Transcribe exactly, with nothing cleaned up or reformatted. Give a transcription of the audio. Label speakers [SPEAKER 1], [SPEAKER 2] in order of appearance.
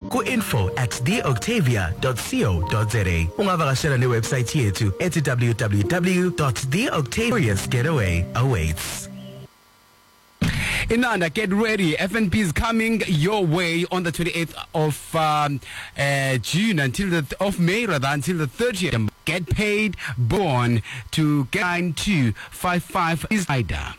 [SPEAKER 1] ku-info at the octavia dot co dot za. Ungavakashela newebsite yethu at w w w dot the octavia's getaway awaits.
[SPEAKER 2] Inanda, get ready. F N P is coming your way on the twenty-eighth of um, uh, June until the of May rather until the thirtieth. Get paid, born to get nine two five five is Ida.